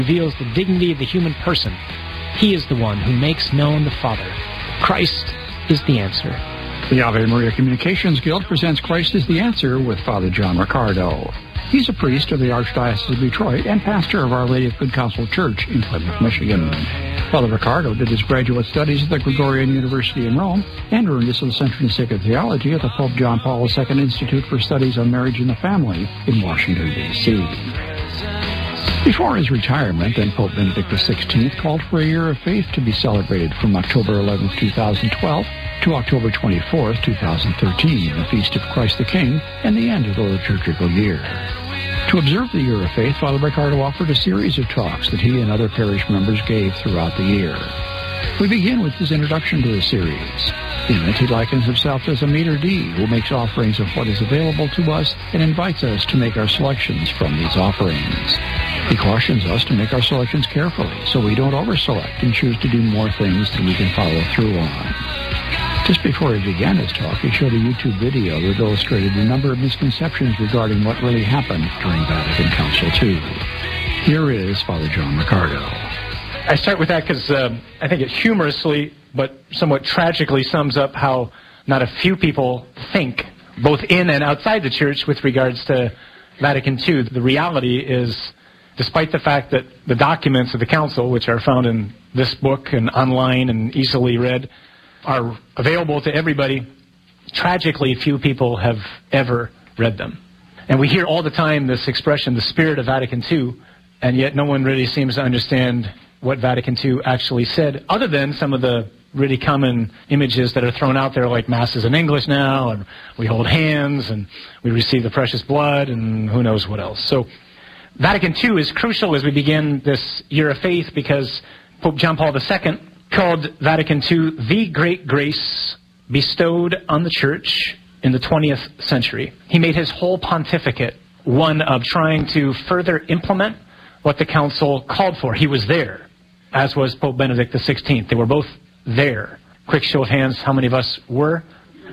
reveals the dignity of the human person. He is the one who makes known the Father. Christ is the answer. The Ave Maria Communications Guild presents Christ is the Answer with Father John Riccardo. He's a priest of the Archdiocese of Detroit and pastor of Our Lady of Good Counsel Church in Plymouth, Michigan. Father Riccardo did his graduate studies at the Gregorian University in Rome and earned his licentiate in sacred theology at the Pope John Paul II Institute for Studies on Marriage and the Family in Washington, D.C. Before his retirement, then Pope Benedict XVI called for a year of faith to be celebrated from October 11, 2012 to October 24, 2013, the Feast of Christ the King and the end of the liturgical year. To observe the Year of Faith, Father Riccardo offered a series of talks that he and other parish members gave throughout the year. We begin with his introduction to the series. In it, he likens himself as a maitre d' who makes offerings of what is available to us and invites us to make our selections from these offerings. He cautions us to make our selections carefully so we don't overselect and choose to do more things than we can follow through on. Just before he began his talk, he showed a YouTube video that illustrated a number of misconceptions regarding what really happened during Vatican Council II. Here is Father John Riccardo. I start with that because I think it humorously but somewhat tragically sums up how not a few people think, both in and outside the Church, with regards to Vatican II. The reality is, despite the fact that the documents of the Council, which are found in this book and online and easily read, are available to everybody, tragically few people have ever read them. And we hear all the time this expression, the spirit of Vatican II, and yet no one really seems to understand what Vatican II actually said, other than some of the really common images that are thrown out there, like Mass is in English now, and we hold hands, and we receive the precious blood, and who knows what else. So Vatican II is crucial as we begin this Year of Faith because Pope John Paul II called Vatican II the great grace bestowed on the Church in the 20th century. He made his whole pontificate one of trying to further implement what the Council called for. He was there, as was Pope Benedict XVI. They were both there. Quick show of hands, how many of us were?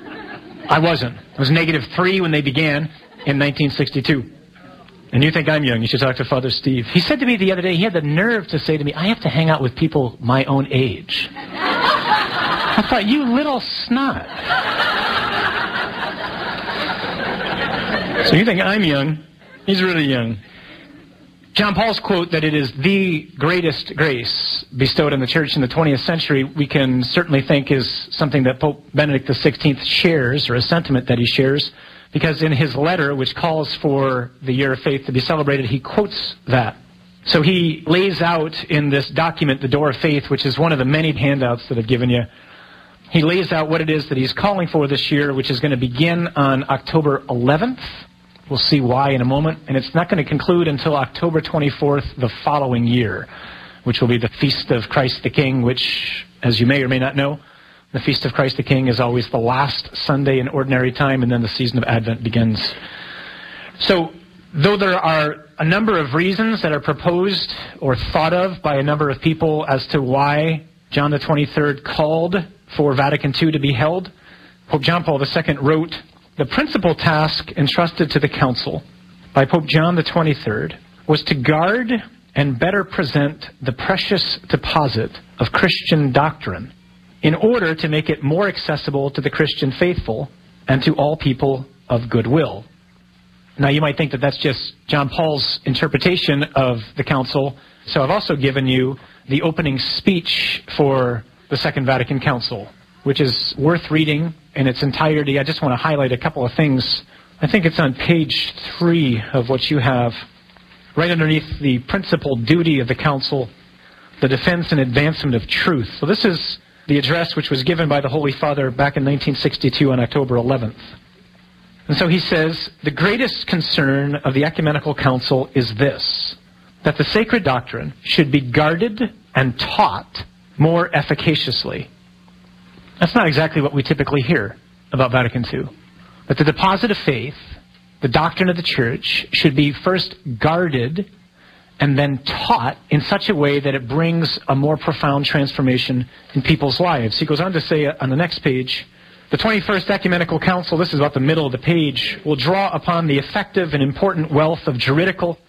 I wasn't. It was -3 when they began in 1962. And you think I'm young, you should talk to Father Steve. He said to me the other day, he had the nerve to say to me, I have to hang out with people my own age. I thought, you little snot. So you think I'm young, he's really young. John Paul's quote that it is the greatest grace bestowed on the Church in the 20th century, we can certainly think is something that Pope Benedict XVI shares, or a sentiment that he shares, because in his letter, which calls for the Year of Faith to be celebrated, he quotes that. So he lays out in this document, The Door of Faith, which is one of the many handouts that I've given you, he lays out what it is that he's calling for this year, which is going to begin on October 11th. We'll see why in a moment. And it's not going to conclude until October 24th the following year, which will be the Feast of Christ the King, which, as you may or may not know, the Feast of Christ the King is always the last Sunday in ordinary time, and then the season of Advent begins. So, though there are a number of reasons that are proposed or thought of by a number of people as to why John the 23rd called for Vatican II to be held, Pope John Paul II wrote, the principal task entrusted to the Council by Pope John the 23rd was to guard and better present the precious deposit of Christian doctrine in order to make it more accessible to the Christian faithful and to all people of goodwill. Now, you might think that that's just John Paul's interpretation of the Council, so I've also given you the opening speech for the Second Vatican Council, which is worth reading in its entirety. I just want to highlight a couple of things. I think it's on page 3 of what you have, right underneath the principal duty of the Council, the defense and advancement of truth. So this is the address which was given by the Holy Father back in 1962 on October 11th. And so he says, the greatest concern of the Ecumenical Council is this, that the sacred doctrine should be guarded and taught more efficaciously. That's not exactly what we typically hear about Vatican II. That the deposit of faith, the doctrine of the Church, should be first guarded and then taught in such a way that it brings a more profound transformation in people's lives. He goes on to say on the next page, the 21st Ecumenical Council, this is about the middle of the page, will draw upon the effective and important wealth of juridical,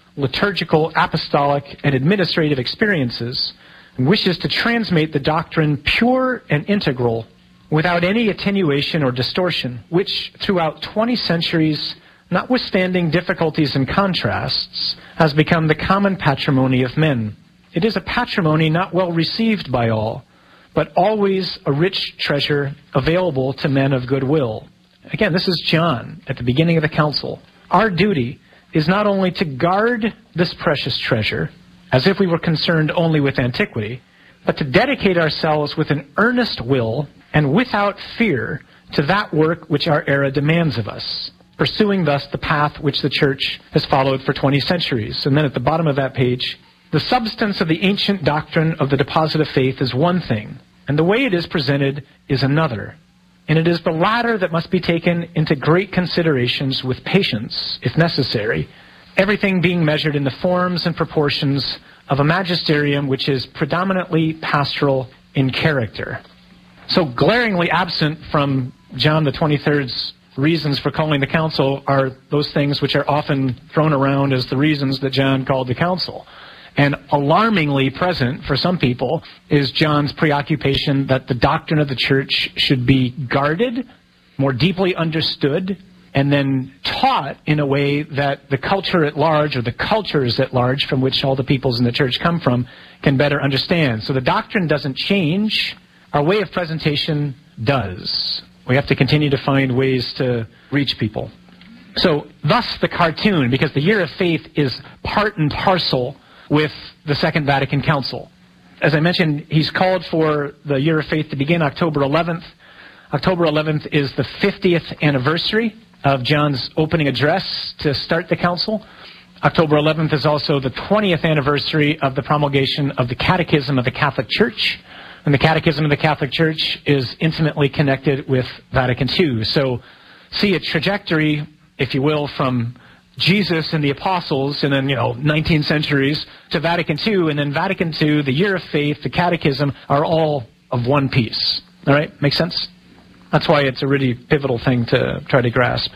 liturgical, apostolic, and administrative experiences, and wishes to transmit the doctrine pure and integral without any attenuation or distortion, which throughout 20 centuries, notwithstanding difficulties and contrasts, has become the common patrimony of men. It is a patrimony not well received by all, but always a rich treasure available to men of good will. Again, this is John at the beginning of the council. Our duty is not only to guard this precious treasure, as if we were concerned only with antiquity, but to dedicate ourselves with an earnest will and without fear to that work which our era demands of us, pursuing thus the path which the church has followed for 20 centuries. And then at the bottom of that page, the substance of the ancient doctrine of the deposit of faith is one thing, and the way it is presented is another. And it is the latter that must be taken into great considerations with patience, if necessary, everything being measured in the forms and proportions of a magisterium which is predominantly pastoral in character. So glaringly absent from John the 23rd's reasons for calling the council are those things which are often thrown around as the reasons that John called the council. And alarmingly present for some people is John's preoccupation that the doctrine of the church should be guarded, more deeply understood, and then taught in a way that the culture at large, or the cultures at large from which all the peoples in the church come from, can better understand. So the doctrine doesn't change. Our way of presentation does. We have to continue to find ways to reach people. So thus the cartoon, because the Year of Faith is part and parcel with the Second Vatican Council. As I mentioned, he's called for the Year of Faith to begin October 11th. October 11th is the 50th anniversary of John's opening address to start the council. October 11th is also the 20th anniversary of the promulgation of the Catechism of the Catholic Church. And the Catechism of the Catholic Church is intimately connected with Vatican II. So see a trajectory, if you will, from Jesus and the apostles and then, 19 centuries to Vatican II, and then Vatican II, the Year of Faith, the Catechism are all of one piece. All right? Make sense? That's why it's a really pivotal thing to try to grasp.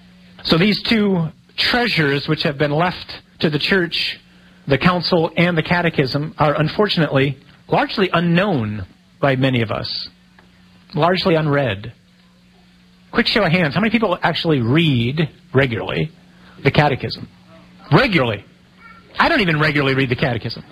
So these two treasures which have been left to the church, the council and the catechism, are unfortunately largely unknown by many of us, largely unread. Quick show of hands. How many people actually read regularly the catechism? Regularly. I don't even regularly read the catechism.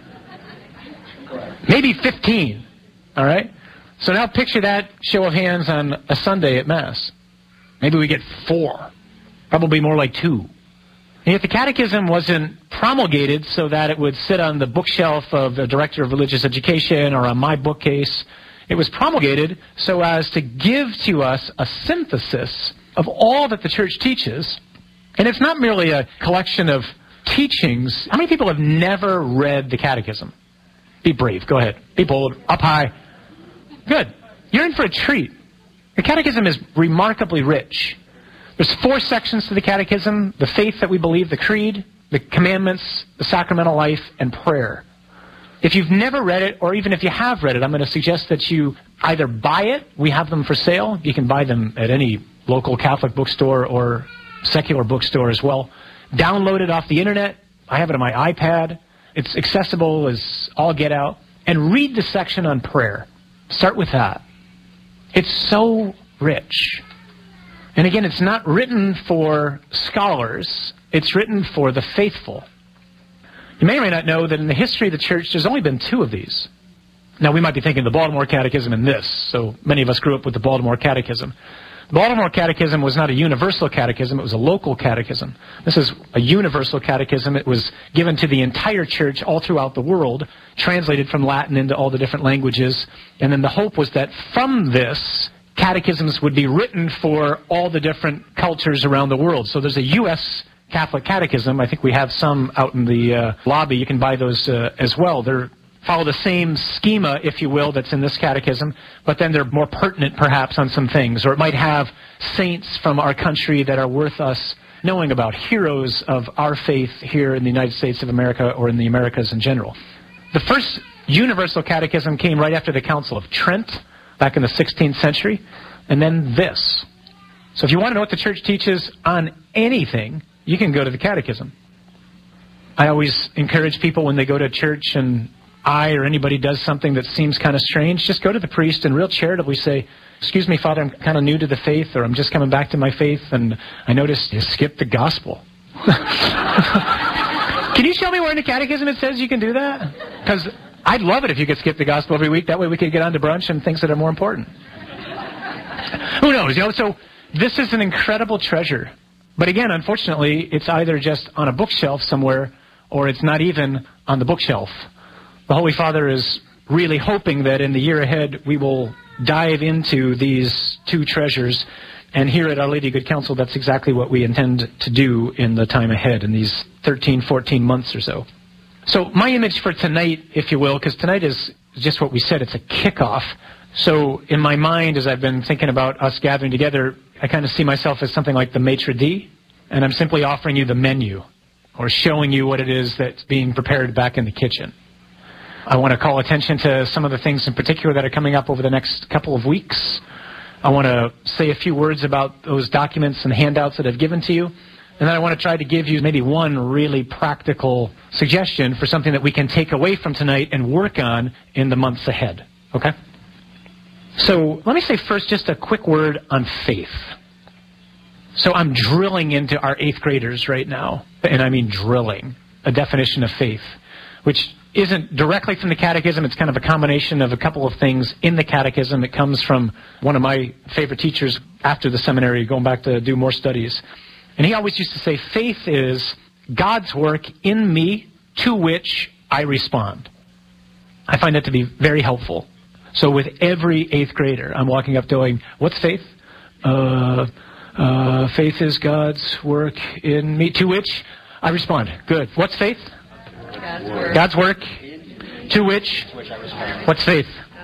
Maybe 15. All right? So now picture that show of hands on a Sunday at Mass. Maybe we get 4. Probably more like 2. And yet the catechism wasn't promulgated so that it would sit on the bookshelf of the director of religious education or on my bookcase. It was promulgated so as to give to us a synthesis of all that the church teaches. And it's not merely a collection of teachings. How many people have never read the catechism? Be brave. Go ahead. Be bold. Up high. Good. You're in for a treat. The catechism is remarkably rich. There's 4 sections to the catechism: the faith that we believe, the creed, the commandments, the sacramental life, and prayer. If you've never read it, or even if you have read it, I'm going to suggest that you either buy it. We have them for sale. You can buy them at any local Catholic bookstore or secular bookstore as well. Download it off the internet. I have it on my iPad. It's accessible as all get out. And read the section on prayer. Start with that. It's so rich. And again, it's not written for scholars. It's written for the faithful. You may or may not know that in the history of the church, there's only been 2 of these. Now, we might be thinking the Baltimore Catechism and this. So many of us grew up with the Baltimore Catechism. The Baltimore Catechism was not a universal catechism. It was a local catechism. This is a universal catechism. It was given to the entire church all throughout the world, translated from Latin into all the different languages. And then the hope was that from this, catechisms would be written for all the different cultures around the world. So there's a U.S. Catholic Catechism. I think we have some out in the lobby. You can buy those as well. They're follow the same schema, if you will, that's in this catechism, but then they're more pertinent perhaps on some things. Or it might have saints from our country that are worth us knowing about, heroes of our faith here in the United States of America or in the Americas in general. The first universal catechism came right after the Council of Trent, back in the 16th century, and then this. So if you want to know what the church teaches on anything, you can go to the catechism. I always encourage people when they go to church and I or anybody does something that seems kind of strange, just go to the priest and real charitably say, excuse me, Father, I'm kind of new to the faith, or I'm just coming back to my faith, and I noticed you skipped the gospel. Can you show me where in the catechism it says you can do that? Because I'd love it if you could skip the gospel every week. That way we could get on to brunch and things that are more important. Who knows? So this is an incredible treasure. But again, unfortunately, it's either just on a bookshelf somewhere, or it's not even on the bookshelf. The Holy Father is really hoping that in the year ahead we will dive into these two treasures. And here at Our Lady of Good Counsel, that's exactly what we intend to do in the time ahead, in these 13, 14 months or so. So my image for tonight, if you will, because tonight is just what we said, it's a kickoff. So in my mind, as I've been thinking about us gathering together, I kind of see myself as something like the maitre d', and I'm simply offering you the menu, or showing you what it is that's being prepared back in the kitchen. I want to call attention to some of the things in particular that are coming up over the next couple of weeks. I want to say a few words about those documents and handouts that I've given to you. And then I want to try to give you maybe one really practical suggestion for something that we can take away from tonight and work on in the months ahead. Okay? So let me say first just a quick word on faith. So I'm drilling into our 8th graders right now, and I mean drilling, a definition of faith, which isn't directly from the catechism. It's kind of a combination of a couple of things in the catechism. It comes from one of my favorite teachers after the seminary, going back to do more studies. And he always used to say, faith is God's work in me to which I respond. I find that to be very helpful. So with every 8th grader, I'm walking up going, what's faith? Faith is God's work in me to which I respond. Good. What's faith? God's work. To which? What's faith?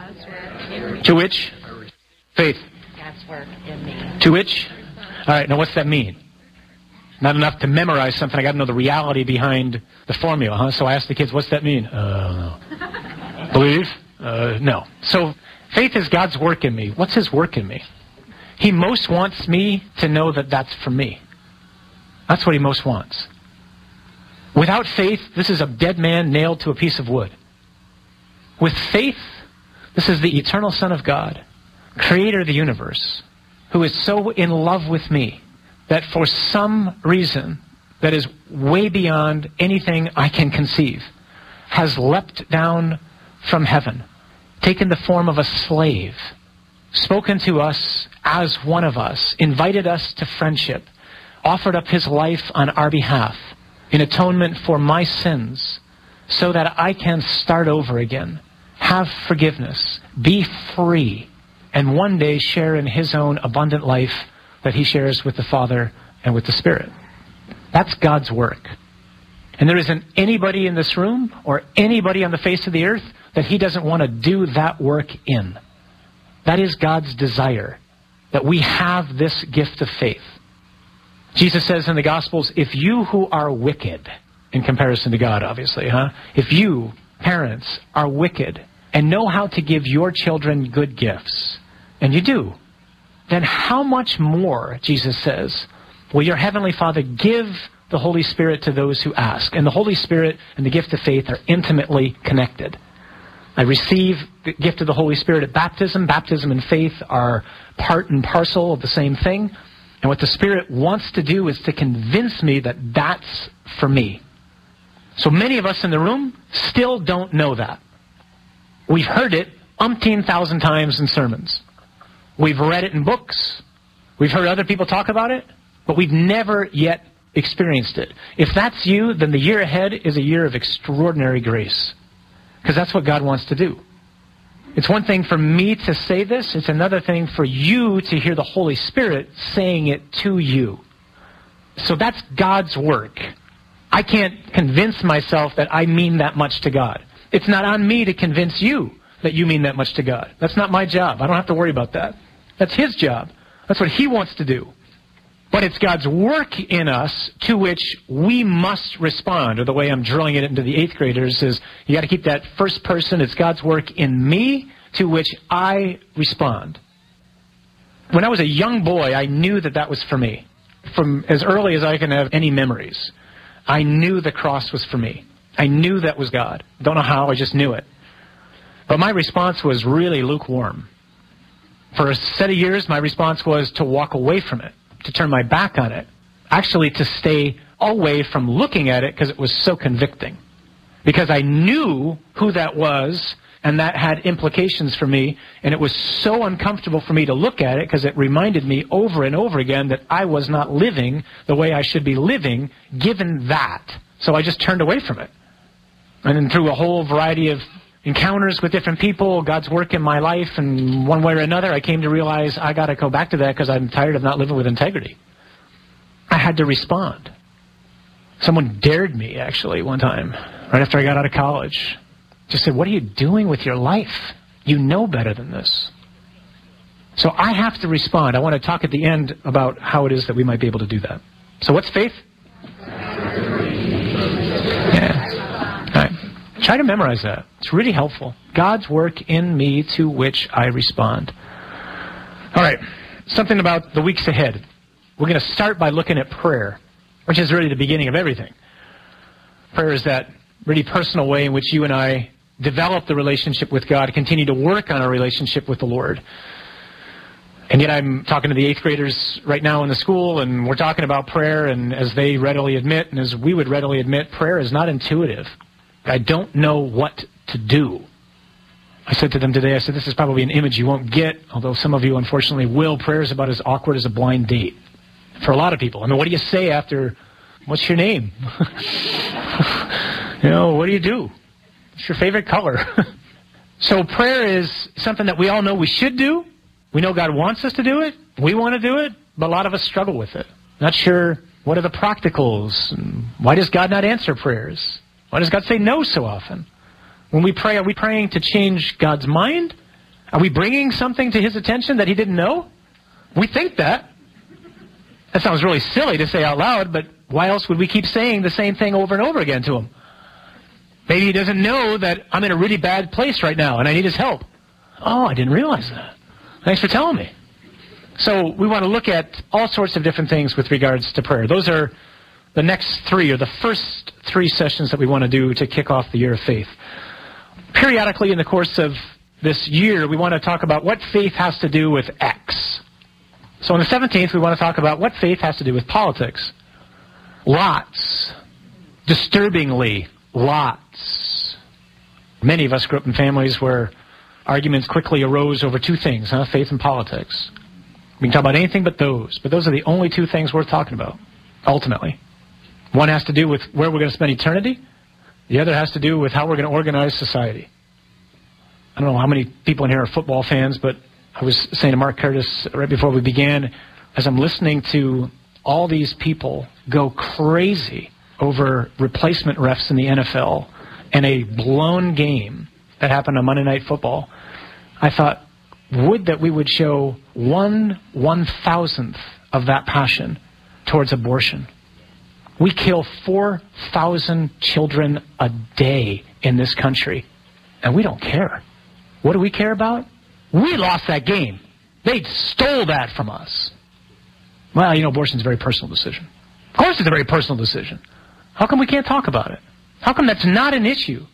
To which? Faith. God's work in me. To which? All right, now what's that mean? Not enough to memorize something. I got to know the reality behind the formula, huh? So I asked the kids, what's that mean? No. Believe? No. So faith is God's work in me. What's His work in me? He most wants me to know that that's for me. That's what He most wants. Without faith, this is a dead man nailed to a piece of wood. With faith, this is the eternal Son of God, creator of the universe, who is so in love with me that for some reason that is way beyond anything I can conceive, has leapt down from heaven, taken the form of a slave, spoken to us as one of us, invited us to friendship, offered up His life on our behalf, in atonement for my sins, so that I can start over again, have forgiveness, be free, and one day share in His own abundant life that He shares with the Father and with the Spirit. That's God's work. And there isn't anybody in this room or anybody on the face of the earth that He doesn't want to do that work in. That is God's desire, that we have this gift of faith. Jesus says in the Gospels, if you who are wicked, in comparison to God, obviously, if you, parents, are wicked and know how to give your children good gifts, and you do, then how much more, Jesus says, will your Heavenly Father give the Holy Spirit to those who ask? And the Holy Spirit and the gift of faith are intimately connected. I receive the gift of the Holy Spirit at baptism. Baptism and faith are part and parcel of the same thing. And what the Spirit wants to do is to convince me that that's for me. So many of us in the room still don't know that. We've heard it umpteen thousand times in sermons. We've read it in books. We've heard other people talk about it, but we've never yet experienced it. If that's you, then the year ahead is a year of extraordinary grace, because that's what God wants to do. It's one thing for me to say this. It's another thing for you to hear the Holy Spirit saying it to you. So that's God's work. I can't convince myself that I mean that much to God. It's not on me to convince you that you mean that much to God. That's not my job. I don't have to worry about that. That's His job. That's what He wants to do. But it's God's work in us to which we must respond. Or the way I'm drilling it into the 8th graders is you got to keep that first person. It's God's work in me to which I respond. When I was a young boy, I knew that that was for me. From as early as I can have any memories. I knew the cross was for me. I knew that was God. Don't know how, I just knew it. But my response was really lukewarm. For a set of years, my response was to walk away from it, to turn my back on it, actually to stay away from looking at it because it was so convicting. Because I knew who that was, and that had implications for me, and it was so uncomfortable for me to look at it because it reminded me over and over again that I was not living the way I should be living given that. So I just turned away from it. And then through a whole variety of encounters with different people, God's work in my life, and one way or another, I came to realize I got to go back to that because I'm tired of not living with integrity. I had to respond. Someone dared me, actually, one time, right after I got out of college. Just said, what are you doing with your life? You know better than this. So I have to respond. I want to talk at the end about how it is that we might be able to do that. So what's faith? Yeah. All right. Try to memorize that. It's really helpful. God's work in me to which I respond. All right. Something about the weeks ahead. We're going to start by looking at prayer, which is really the beginning of everything. Prayer is that really personal way in which you and I develop the relationship with God, continue to work on our relationship with the Lord. And yet I'm talking to the 8th graders right now in the school, and we're talking about prayer, and as they readily admit, and as we would readily admit, prayer is not intuitive. I don't know what to do. I said to them today, I said, this is probably an image you won't get, although some of you unfortunately will. Prayer is about as awkward as a blind date for a lot of people. I mean, what do you say after, what's your name? You know, what do you do? What's your favorite color? So prayer is something that we all know we should do. We know God wants us to do it. We want to do it, but a lot of us struggle with it. Not sure what are the practicals. And why does God not answer prayers? Why does God say no so often? When we pray, are we praying to change God's mind? Are we bringing something to His attention that He didn't know? We think that. That sounds really silly to say out loud, but why else would we keep saying the same thing over and over again to Him? Maybe He doesn't know that I'm in a really bad place right now and I need His help. Oh, I didn't realize that. Thanks for telling me. So we want to look at all sorts of different things with regards to prayer. Those are the next 3, or the first 3 sessions that we want to do to kick off the year of faith. Periodically in the course of this year, we want to talk about what faith has to do with X. So on the 17th, we want to talk about what faith has to do with politics. Lots. Disturbingly, lots. Many of us grew up in families where arguments quickly arose over 2 things, faith and politics. We can talk about anything but those are the only 2 things worth talking about, ultimately. One has to do with where we're going to spend eternity. The other has to do with how we're going to organize society. I don't know how many people in here are football fans, but I was saying to Mark Curtis right before we began, as I'm listening to all these people go crazy over replacement refs in the NFL and a blown game that happened on Monday Night Football, I thought, would that we would show 1/1000th of that passion towards abortion. We kill 4,000 children a day in this country, and we don't care. What do we care about? We lost that game. They stole that from us. Well, abortion is a very personal decision. Of course it's a very personal decision. How come we can't talk about it? How come that's not an issue?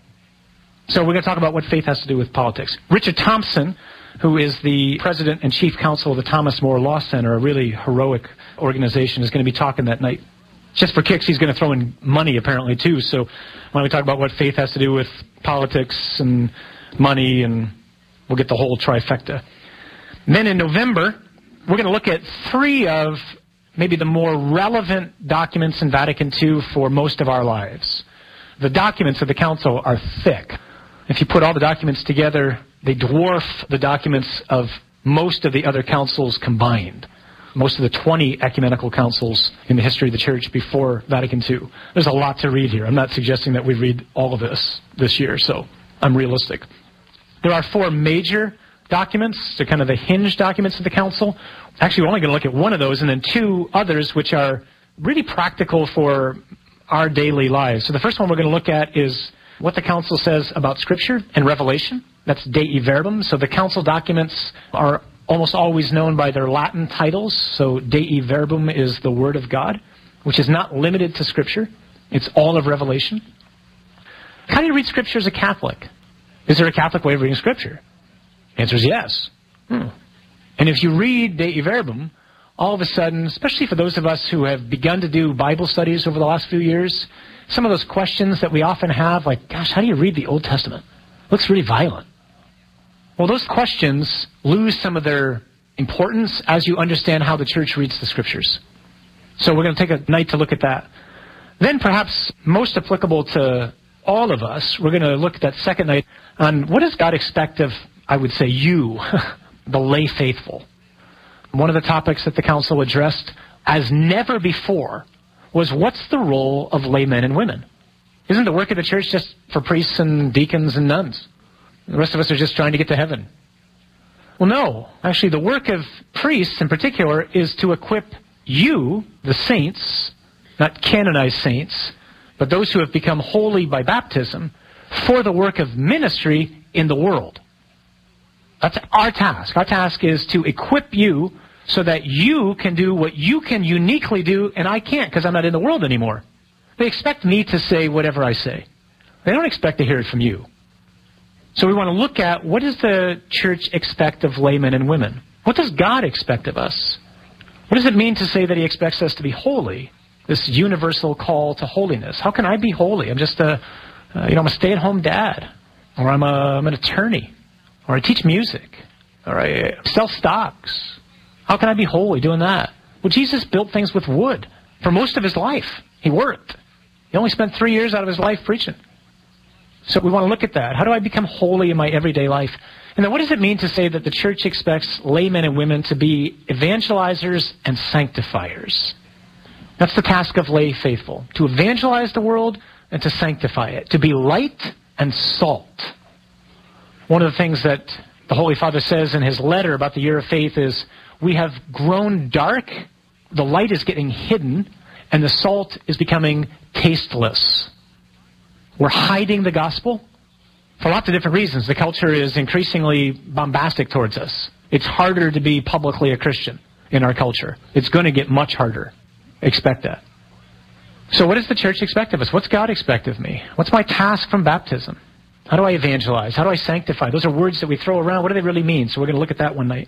So we're going to talk about what faith has to do with politics. Richard Thompson, who is the president and chief counsel of the Thomas More Law Center, a really heroic organization, is going to be talking that night. Just for kicks, he's going to throw in money, apparently, too. So why don't we talk about what faith has to do with politics and money, and we'll get the whole trifecta. And then in November, we're going to look at 3 of maybe the more relevant documents in Vatican II for most of our lives. The documents of the council are thick. If you put all the documents together, they dwarf the documents of most of the other councils combined. Most of the 20 ecumenical councils in the history of the church before Vatican II. There's a lot to read here. I'm not suggesting that we read all of this year, so I'm realistic. There are 4 major documents, so kind of the hinge documents of the council. Actually, we're only going to look at one of those, and then 2 others which are really practical for our daily lives. So the first one we're going to look at is what the council says about Scripture and Revelation. That's Dei Verbum. So the council documents are almost always known by their Latin titles. So Dei Verbum is the Word of God, which is not limited to Scripture. It's all of Revelation. How do you read Scripture as a Catholic? Is there a Catholic way of reading Scripture? The answer is yes. And if you read Dei Verbum, all of a sudden, especially for those of us who have begun to do Bible studies over the last few years, some of those questions that we often have, like, gosh, how do you read the Old Testament? It looks really violent. Well, those questions lose some of their importance as you understand how the church reads the Scriptures. So we're going to take a night to look at that. Then perhaps most applicable to all of us, we're going to look at that second night on what does God expect of, I would say, you, the lay faithful. One of the topics that the council addressed as never before was what's the role of laymen and women? Isn't the work of the church just for priests and deacons and nuns? The rest of us are just trying to get to heaven. Well, no. Actually, the work of priests in particular is to equip you, the saints, not canonized saints, but those who have become holy by baptism, for the work of ministry in the world. That's our task. Our task is to equip you so that you can do what you can uniquely do, and I can't because I'm not in the world anymore. They expect me to say whatever I say. They don't expect to hear it from you. So we want to look at what does the church expect of laymen and women? What does God expect of us? What does it mean to say that He expects us to be holy? This universal call to holiness. How can I be holy? I'm just I'm a stay-at-home dad, or I'm an attorney, or I teach music, or I sell stocks. How can I be holy doing that? Well, Jesus built things with wood for most of His life. He worked. He only spent 3 years out of His life preaching. So we want to look at that. How do I become holy in my everyday life? And then what does it mean to say that the church expects laymen and women to be evangelizers and sanctifiers? That's the task of lay faithful, to evangelize the world and to sanctify it, to be light and salt. One of the things that the Holy Father says in his letter about the year of faith is, we have grown dark, the light is getting hidden, and the salt is becoming tasteless. We're hiding the gospel for lots of different reasons. The culture is increasingly bombastic towards us. It's harder to be publicly a Christian in our culture. It's going to get much harder. Expect that. So what does the church expect of us? What's God expect of me? What's my task from baptism? How do I evangelize? How do I sanctify? Those are words that we throw around. What do they really mean? So we're going to look at that one night.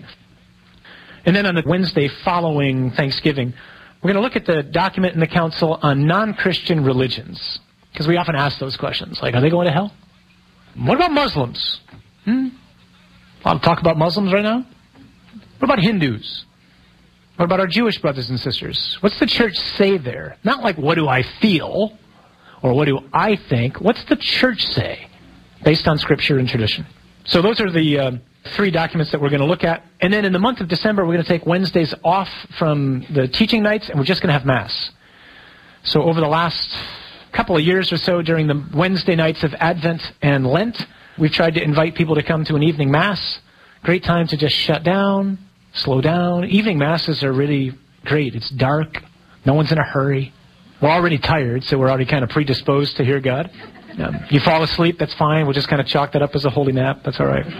And then on the Wednesday following Thanksgiving, we're going to look at the document in the council on non-Christian religions. Because we often ask those questions, like, are they going to hell? What about Muslims? A lot of talk about Muslims right now. What about Hindus? What about our Jewish brothers and sisters? What's the church say there? Not like, what do I feel? Or what do I think? What's the church say? Based on Scripture and tradition. So those are the three documents that we're going to look at. And then in the month of December, we're going to take Wednesdays off from the teaching nights, and we're just going to have Mass. So over the last couple of years or so, during the Wednesday nights of Advent and Lent, we've tried to invite people to come to an evening Mass. Great time to just shut down, slow down. Evening Masses are really great. It's dark. No one's in a hurry. We're already tired, so we're already kind of predisposed to hear God. You fall asleep, that's fine. We'll just kind of chalk that up as a holy nap. That's all right.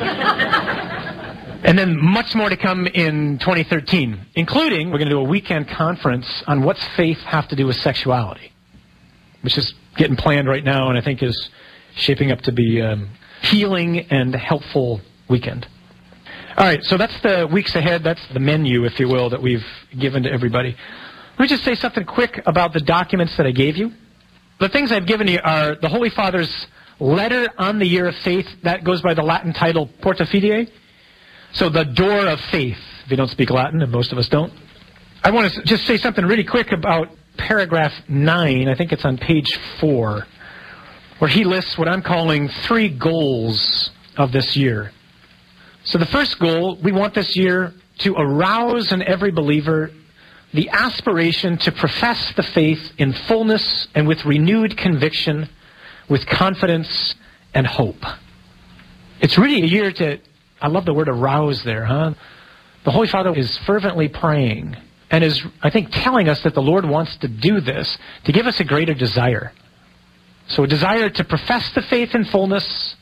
And then much more to come in 2013, including we're going to do a weekend conference on what's faith have to do with sexuality, which is getting planned right now and I think is shaping up to be a healing and helpful weekend. All right, so that's the weeks ahead. That's the menu, if you will, that we've given to everybody. Let me just say something quick about the documents that I gave you. The things I've given you are the Holy Father's letter on the year of faith. That goes by the Latin title Porta Fidei. So the door of faith, if you don't speak Latin, and most of us don't. I want to just say something really quick about paragraph 9. I think it's on page 4, where he lists what I'm calling 3 goals of this year. So the first goal, we want this year to arouse in every believer the aspiration to profess the faith in fullness and with renewed conviction, with confidence and hope. It's really a year to, I love the word arouse there, huh? The Holy Father is fervently praying and is, I think, telling us that the Lord wants to do this to give us a greater desire. So a desire to profess the faith in fullness,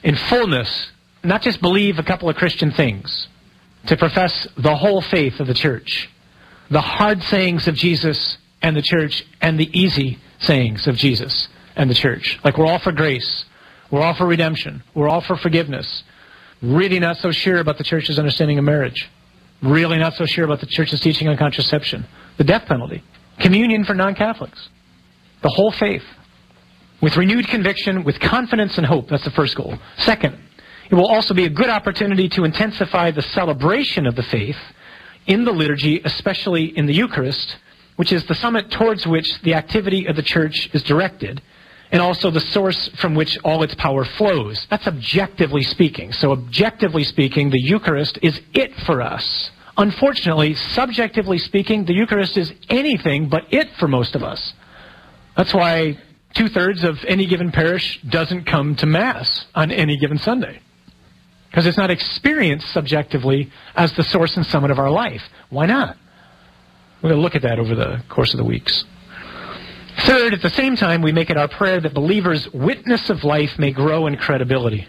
not just believe a couple of Christian things, to profess the whole faith of the church, the hard sayings of Jesus and the church, and the easy sayings of Jesus and the church. Like we're all for grace. We're all for redemption. We're all for forgiveness. Really not so sure about the church's understanding of marriage. Really not so sure about the church's teaching on contraception. The death penalty. Communion for non-Catholics. The whole faith. With renewed conviction, with confidence and hope. That's the first goal. Second, it will also be a good opportunity to intensify the celebration of the faith in the liturgy, especially in the Eucharist, which is the summit towards which the activity of the church is directed, and also the source from which all its power flows. That's objectively speaking. So objectively speaking, the Eucharist is it for us. Unfortunately, subjectively speaking, the Eucharist is anything but it for most of us. That's why 2/3 of any given parish doesn't come to Mass on any given Sunday. Because it's not experienced subjectively as the source and summit of our life. Why not? We're going to look at that over the course of the weeks. Third, at the same time, we make it our prayer that believers' witness of life may grow in credibility.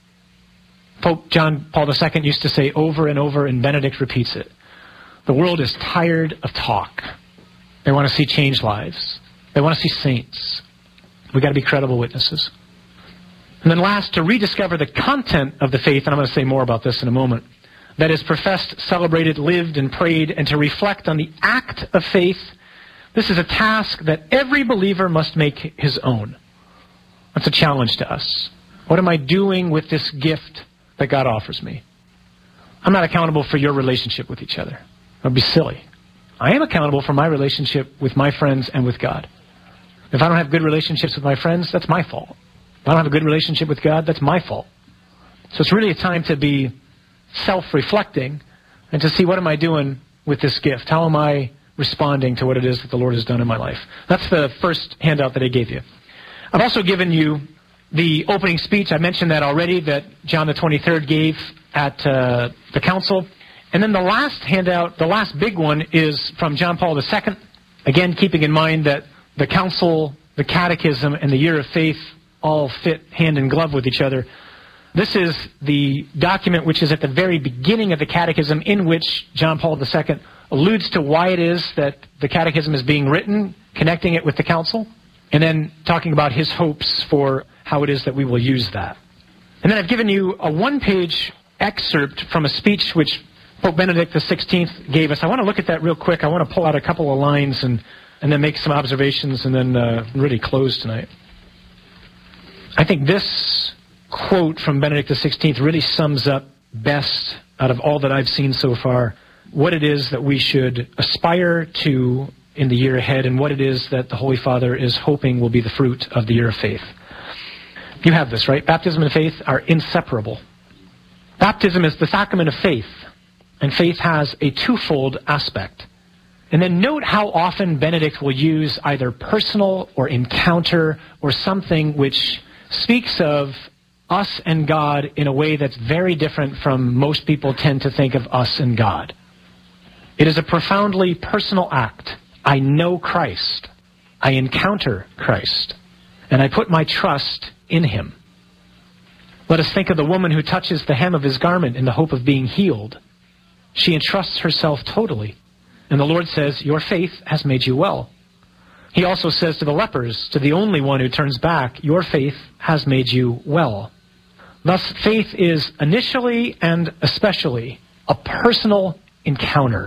Pope John Paul II used to say over and over, and Benedict repeats it, the world is tired of talk. They want to see changed lives. They want to see saints. We've got to be credible witnesses. And then last, to rediscover the content of the faith, and I'm going to say more about this in a moment, that is professed, celebrated, lived, and prayed, and to reflect on the act of faith. This is a task that every believer must make his own. That's a challenge to us. What am I doing with this gift that God offers me? I'm not accountable for your relationship with each other. That would be silly. I am accountable for my relationship with my friends and with God. If I don't have good relationships with my friends, that's my fault. If I don't have a good relationship with God, that's my fault. So it's really a time to be self-reflecting and to see what am I doing with this gift? How am I responding to what it is that the Lord has done in my life? That's the first handout that I gave you. I've also given you the opening speech. I mentioned that already, that John the 23rd gave at the council. And then the last handout, the last big one, is from John Paul II. Again, keeping in mind that the council, the catechism, and the year of faith all fit hand in glove with each other. This is the document which is at the very beginning of the catechism, in which John Paul II alludes to why it is that the catechism is being written, connecting it with the council, and then talking about his hopes for how it is that we will use that. And then I've given you a one-page excerpt from a speech which Pope Benedict XVI gave us. I want to look at that real quick. I want to pull out a couple of lines and then make some observations and then really close tonight. I think this quote from Benedict XVI really sums up best, out of all that I've seen so far, what it is that we should aspire to in the year ahead and what it is that the Holy Father is hoping will be the fruit of the year of faith. You have this, right? Baptism and faith are inseparable. Baptism is the sacrament of faith, and faith has a twofold aspect. And then note how often Benedict will use either personal or encounter or something which speaks of us and God in a way that's very different from most people tend to think of us and God. It is a profoundly personal act. I know Christ. I encounter Christ. And I put my trust in Him. Let us think of the woman who touches the hem of His garment in the hope of being healed. She entrusts herself totally. And the Lord says, your faith has made you well. He also says to the lepers, to the only one who turns back, your faith has made you well. Thus, faith is initially and especially a personal encounter.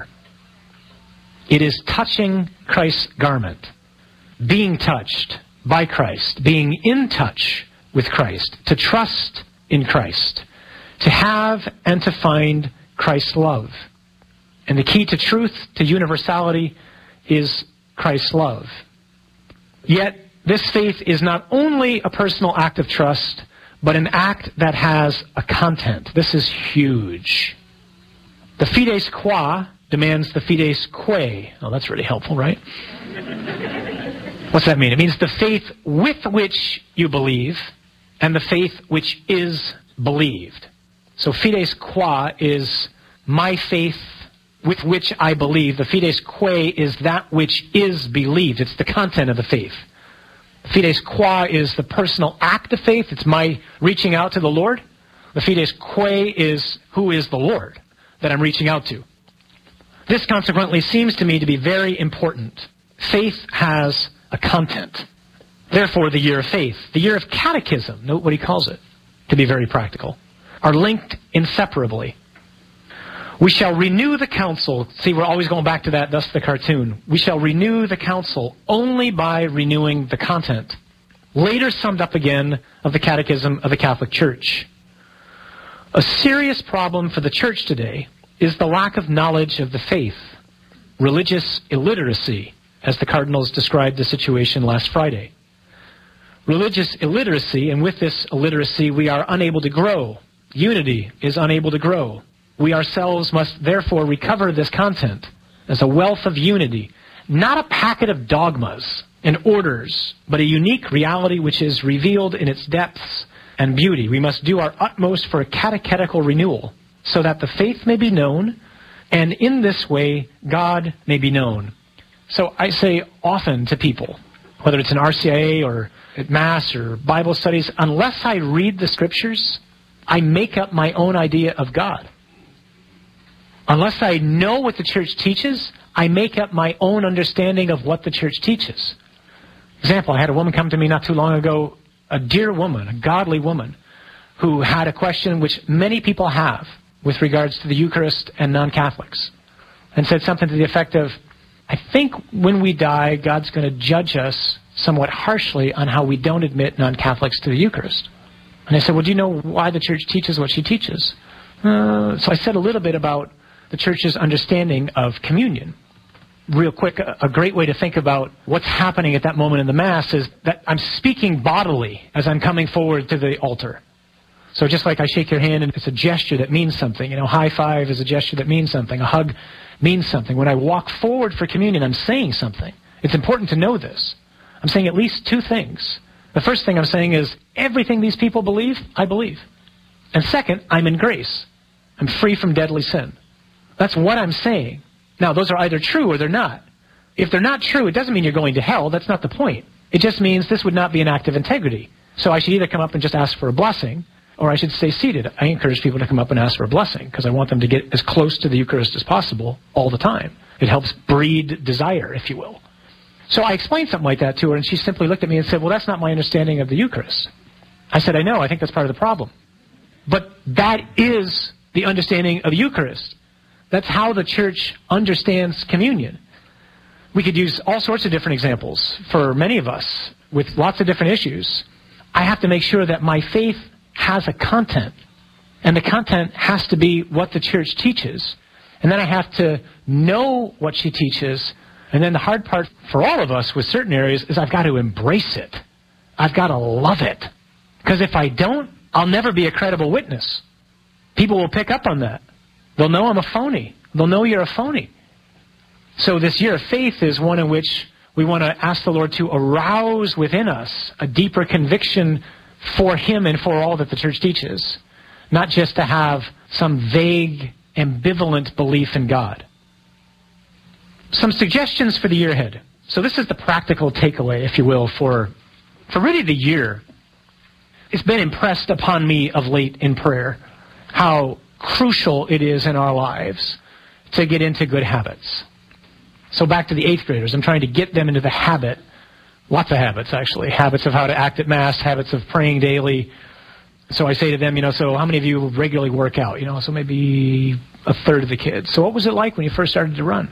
It is touching Christ's garment, being touched by Christ, being in touch with Christ, to trust in Christ, to have and to find Christ's love. And the key to truth, to universality, is Christ's love. Yet, this faith is not only a personal act of trust, but an act that has a content. This is huge. The fides qua demands the fides quae. Oh, that's really helpful, right? What's that mean? It means the faith with which you believe and the faith which is believed. So fides qua is my faith with which I believe. The fides quae is that which is believed. It's the content of the faith. Fides qua is the personal act of faith. It's my reaching out to the Lord. The fides quae is who is the Lord that I'm reaching out to. This consequently seems to me to be very important. Faith has a content. Therefore, the year of faith, the year of catechism, note what he calls it, to be very practical, are linked inseparably. We shall renew the counsel. See, we're always going back to that, thus the cartoon. We shall renew the counsel only by renewing the content. Later summed up again of the Catechism of the Catholic Church. A serious problem for the Church today is the lack of knowledge of the faith, religious illiteracy, as the cardinals described the situation last Friday. Religious illiteracy, and with this illiteracy we are unable to grow. Unity is unable to grow. We ourselves must therefore recover this content as a wealth of unity, not a packet of dogmas and orders, but a unique reality which is revealed in its depths and beauty. We must do our utmost for a catechetical renewal, so that the faith may be known, and in this way God may be known. So I say often to people, whether it's in RCIA or at Mass or Bible studies, unless I read the Scriptures, I make up my own idea of God. Unless I know what the Church teaches, I make up my own understanding of what the Church teaches. Example, I had a woman come to me not too long ago, a dear woman, a godly woman, who had a question which many people have with regards to the Eucharist and non-Catholics, and said something to the effect of, I think when we die, God's going to judge us somewhat harshly on how we don't admit non-Catholics to the Eucharist. And I said, well, do you know why the Church teaches what she teaches? So I said a little bit about the Church's understanding of communion. Real quick, a great way to think about what's happening at that moment in the Mass is that I'm speaking bodily as I'm coming forward to the altar. So just like I shake your hand and it's a gesture that means something, high five is a gesture that means something, a hug means something. When I walk forward for communion, I'm saying something. It's important to know this. I'm saying at least two things. The first thing I'm saying is, everything these people believe, I believe. And second, I'm in grace. I'm free from deadly sin. That's what I'm saying. Now, those are either true or they're not. If they're not true, it doesn't mean you're going to hell. That's not the point. It just means this would not be an act of integrity. So I should either come up and just ask for a blessing, or I should stay seated. I encourage people to come up and ask for a blessing, because I want them to get as close to the Eucharist as possible all the time. It helps breed desire, if you will. So I explained something like that to her, and she simply looked at me and said, well, that's not my understanding of the Eucharist. I said, I know, I think that's part of the problem. But that is the understanding of the Eucharist. That's how the Church understands communion. We could use all sorts of different examples for many of us with lots of different issues. I have to make sure that my faith has a content, and the content has to be what the Church teaches. And then I have to know what she teaches. And then the hard part for all of us with certain areas is I've got to embrace it. I've got to love it. Because if I don't, I'll never be a credible witness. People will pick up on that. They'll know I'm a phony. They'll know you're a phony. So this year of faith is one in which we want to ask the Lord to arouse within us a deeper conviction for Him and for all that the Church teaches. Not just to have some vague, ambivalent belief in God. Some suggestions for the year ahead. So this is the practical takeaway, if you will, for really the year. It's been impressed upon me of late in prayer how crucial it is in our lives to get into good habits. So back to the 8th graders, I'm trying to get them into the habit, lots of habits actually, habits of how to act at Mass, habits of praying daily. So I say to them, so how many of you regularly work out? So maybe a third of the kids. So what was it like when you first started to run?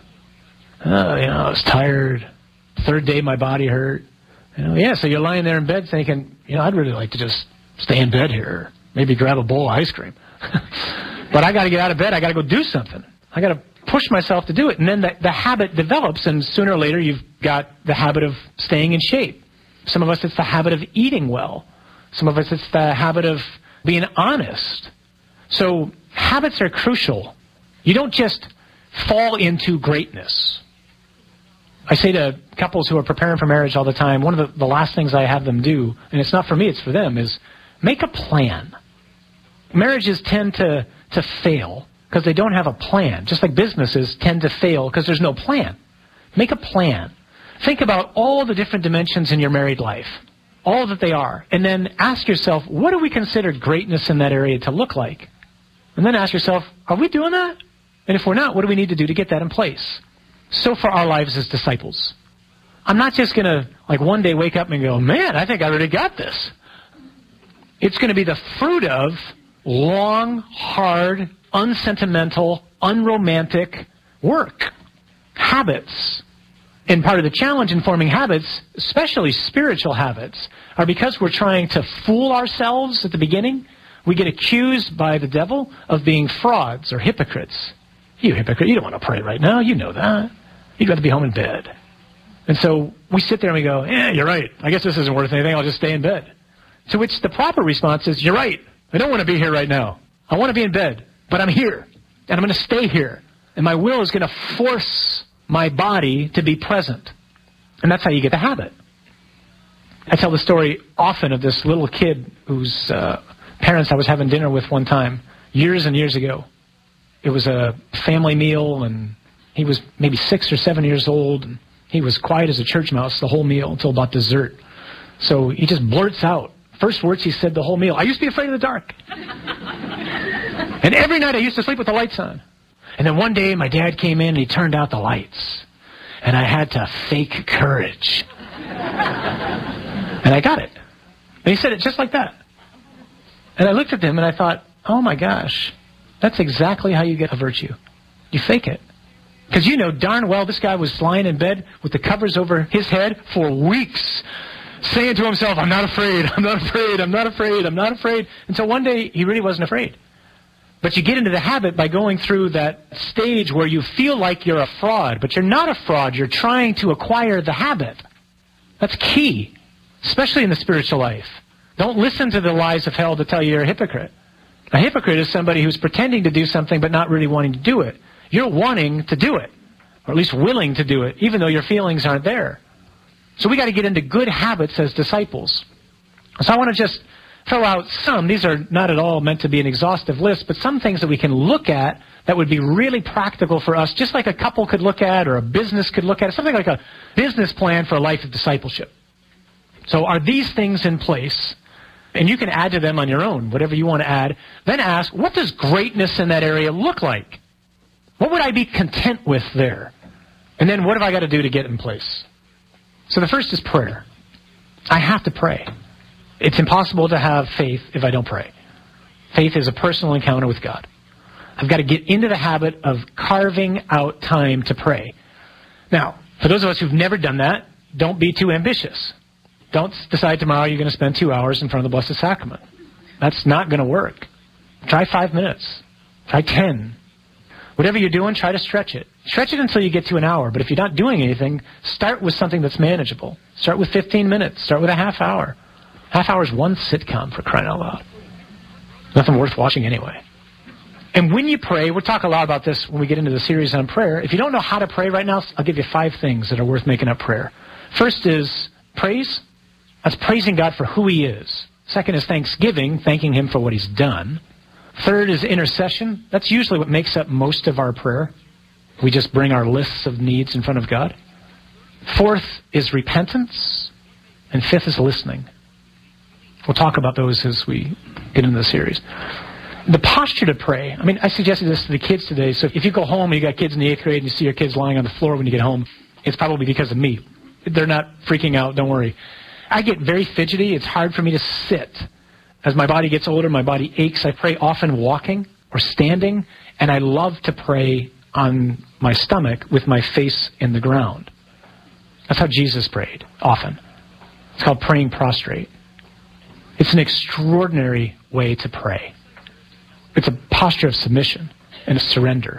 I was tired. Third day my body hurt. So you're lying there in bed thinking, I'd really like to just stay in bed here. Maybe grab a bowl of ice cream. But I got to get out of bed. I got to go do something. I got to push myself to do it. And then the habit develops, and sooner or later you've got the habit of staying in shape. Some of us, it's the habit of eating well. Some of us, it's the habit of being honest. So habits are crucial. You don't just fall into greatness. I say to couples who are preparing for marriage all the time, one of the last things I have them do, and it's not for me, it's for them, is make a plan. Marriages tend to fail because they don't have a plan, just like businesses tend to fail because there's no plan. Make a plan. Think about all the different dimensions in your married life, all that they are, and then ask yourself, what do we consider greatness in that area to look like? And then ask yourself, are we doing that? And if we're not, what do we need to do to get that in place? So for our lives as disciples, I'm not just going to, like, one day wake up and go, man, I think I already got this. It's going to be the fruit of long, hard, unsentimental, unromantic work. Habits. And part of the challenge in forming habits, especially spiritual habits, are because we're trying to fool ourselves at the beginning, we get accused by the devil of being frauds or hypocrites. You hypocrite, you don't want to pray right now, you know that. You'd rather be home in bed. And so we sit there and we go, yeah, you're right. I guess this isn't worth anything, I'll just stay in bed. To which the proper response is, you're right. I don't want to be here right now. I want to be in bed, but I'm here, and I'm going to stay here. And my will is going to force my body to be present. And that's how you get the habit. I tell the story often of this little kid whose parents I was having dinner with one time, years and years ago. It was a family meal, and he was maybe 6 or 7 years old, and he was quiet as a church mouse the whole meal until about dessert. So he just blurts out. First words he said the whole meal, I used to be afraid of the dark. And every night I used to sleep with the lights on. And then one day my dad came in and he turned out the lights. And I had to fake courage. And I got it. And he said it just like that. And I looked at him and I thought, oh my gosh, that's exactly how you get a virtue. You fake it. Because you know darn well this guy was lying in bed with the covers over his head for weeks, saying to himself, I'm not afraid, I'm not afraid, I'm not afraid, I'm not afraid. Until one day he really wasn't afraid. But you get into the habit by going through that stage where you feel like you're a fraud, but you're not a fraud, you're trying to acquire the habit. That's key, especially in the spiritual life. Don't listen to the lies of hell to tell you you're a hypocrite. A hypocrite is somebody who's pretending to do something but not really wanting to do it. You're wanting to do it, or at least willing to do it, even though your feelings aren't there. So we got to get into good habits as disciples. So I want to just throw out some. These are not at all meant to be an exhaustive list, but some things that we can look at that would be really practical for us, just like a couple could look at or a business could look at, something like a business plan for a life of discipleship. So are these things in place? And you can add to them on your own, whatever you want to add. Then ask, what does greatness in that area look like? What would I be content with there? And then what have I got to do to get in place? So the first is prayer. I have to pray. It's impossible to have faith if I don't pray. Faith is a personal encounter with God. I've got to get into the habit of carving out time to pray. Now, for those of us who've never done that, don't be too ambitious. Don't decide tomorrow you're going to spend 2 hours in front of the Blessed Sacrament. That's not going to work. Try 5 minutes. Try 10. Whatever you're doing, try to stretch it. Stretch it until you get to an hour. But if you're not doing anything, start with something that's manageable. Start with 15 minutes. Start with a half hour. Half hour is one sitcom, for crying out loud. Nothing worth watching anyway. And when you pray, we'll talk a lot about this when we get into the series on prayer. If you don't know how to pray right now, I'll give you 5 things that are worth making up prayer. First is praise. That's praising God for who He is. Second is thanksgiving, thanking Him for what He's done. Third is intercession. That's usually what makes up most of our prayer. We just bring our lists of needs in front of God. Fourth is repentance. And fifth is listening. We'll talk about those as we get into the series. The posture to pray. I mean, I suggested this to the kids today. So if you go home and you got kids in the 8th grade and you see your kids lying on the floor when you get home, it's probably because of me. They're not freaking out, don't worry. I get very fidgety. It's hard for me to sit. As my body gets older, my body aches. I pray often walking or standing, and I love to pray on my stomach with my face in the ground. That's how Jesus prayed, often. It's called praying prostrate. It's an extraordinary way to pray. It's a posture of submission and a surrender.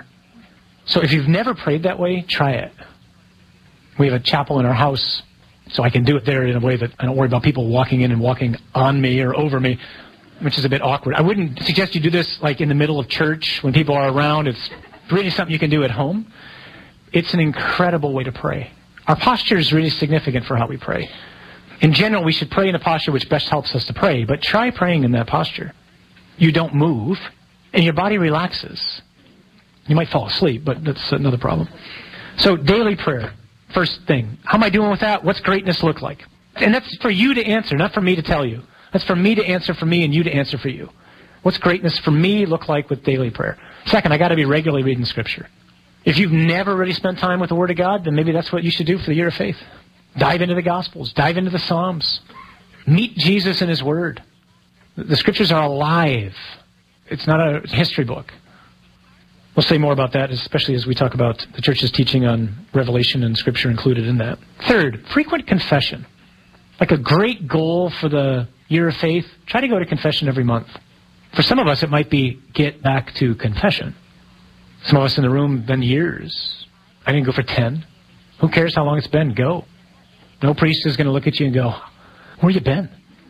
So if you've never prayed that way, try it. We have a chapel in our house, so I can do it there in a way that I don't worry about people walking in and walking on me or over me, which is a bit awkward. I wouldn't suggest you do this like in the middle of church when people are around. It's really something you can do at home. It's an incredible way to pray. Our posture is really significant for how we pray. In general, we should pray in a posture which best helps us to pray, but try praying in that posture. You don't move, and your body relaxes. You might fall asleep, but that's another problem. So daily prayer, first thing. How am I doing with that? What's greatness look like? And that's for you to answer, not for me to tell you. That's for me to answer for me and you to answer for you. What's greatness for me look like with daily prayer? Second, I got to be regularly reading Scripture. If you've never really spent time with the Word of God, then maybe that's what you should do for the year of faith. Dive into the Gospels. Dive into the Psalms. Meet Jesus in His Word. The Scriptures are alive. It's not a history book. We'll say more about that, especially as we talk about the church's teaching on Revelation and Scripture included in that. Third, frequent confession. Like a great goal for the year of faith, try to go to confession every month. For some of us, it might be get back to confession. Some of us in the room have been years. I didn't go for 10. Who cares how long it's been? Go. No priest is going to look at you and go, where you been?